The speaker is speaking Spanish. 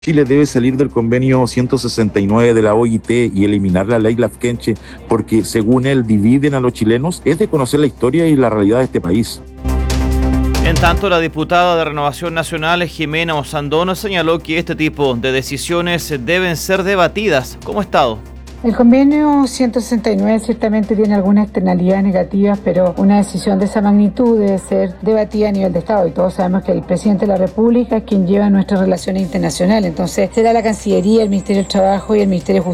Chile debe salir del convenio 169 de la OIT y eliminar la ley Lafkenche porque, según él, dividen a los chilenos, es de conocer la historia y la realidad de este país. En tanto, la diputada de Renovación Nacional, Jimena Osandón, señaló que este tipo de decisiones deben ser debatidas como Estado. El convenio 169 ciertamente tiene algunas externalidades negativas, pero una decisión de esa magnitud debe ser debatida a nivel de Estado. Y todos sabemos que el presidente de la República es quien lleva nuestras relaciones internacionales. Entonces, será la Cancillería, el Ministerio del Trabajo y el Ministerio de Justicia